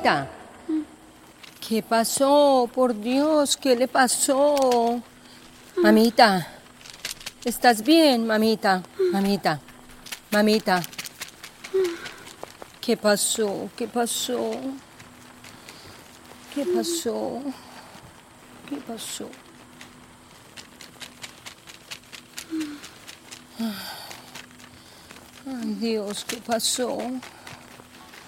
Mamita, ¿qué pasó? Por Dios, ¿qué le pasó? Mamita, ¿estás bien, mamita? Mamita, mamita. ¿Qué pasó? ¿Qué pasó? ¿Qué pasó? ¿Qué pasó? Ay, Dios, ¿qué pasó?